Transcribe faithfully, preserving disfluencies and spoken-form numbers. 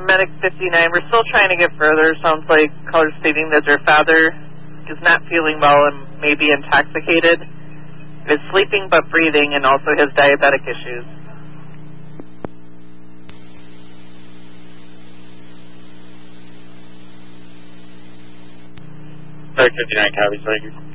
Medic fifty-nine. We're still trying to get further. Sounds like caller stating that their father is not feeling well and may be intoxicated, is sleeping but breathing, and also has diabetic issues. Medic fifty-nine, copy, sorry.